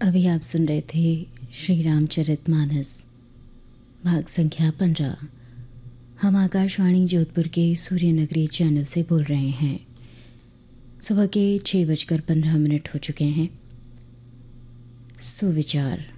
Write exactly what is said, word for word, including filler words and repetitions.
अभी आप सुन रहे थे श्री रामचरितमानस भाग संख्या पंद्रह। हम आकाशवाणी जोधपुर के सूर्य नगरी चैनल से बोल रहे हैं। सुबह के छः बजकर पंद्रह मिनट हो चुके हैं। सुविचार